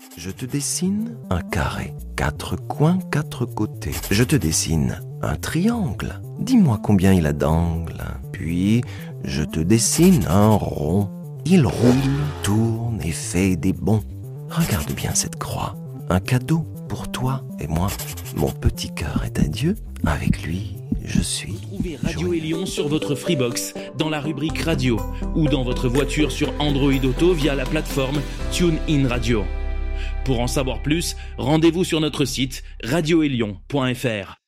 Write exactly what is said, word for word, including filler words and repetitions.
Je te dessine un carré, quatre coins, quatre côtés. Je te dessine un triangle, dis-moi combien il a d'angles. Puis, je te dessine un rond. Il roule, tourne et fait des bonds. Regarde bien cette croix, un cadeau pour toi et moi. Mon petit cœur est à Dieu, avec lui, je suis. Trouvez Radio Élion sur votre Freebox, dans la rubrique radio, ou dans votre voiture sur Android Auto via la plateforme TuneIn Radio. Pour en savoir plus, rendez-vous sur notre site radio élion point f r.